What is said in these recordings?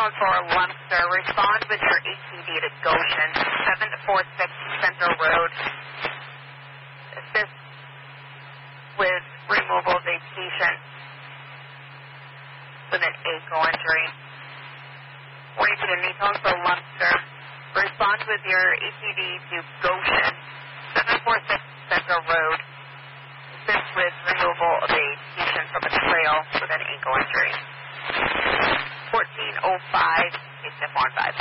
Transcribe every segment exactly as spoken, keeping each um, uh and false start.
calling for Lumster. Respond with your A T V to Goshen, seven four six Central Road. Assist with removal vacation with an ankle injury. forty-two to need calling for Lumster. Respond with your A T V to Goshen, seven four six Central Road. Assist with removal of a patient from a trail with an ankle injury. fourteen oh five, case F one five.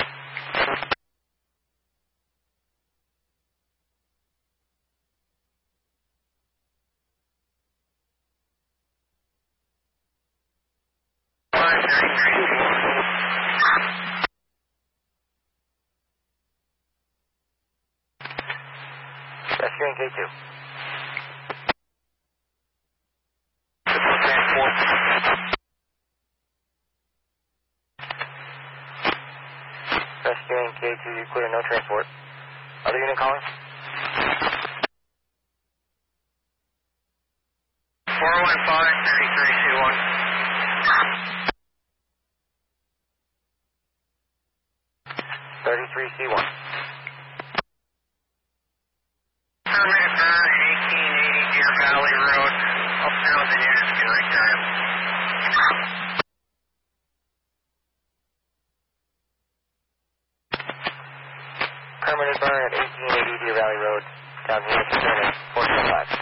Rescuing K two. Rescuing K two, you clear, no transport. Other unit calling? four one five, three three two one. thirty-three C one. Permit burn, eighteen eighty Deer Valley Road. I'll tell the units can return. Permanent burn at eighteen eighty Deer Valley Road. Down here, four oh five.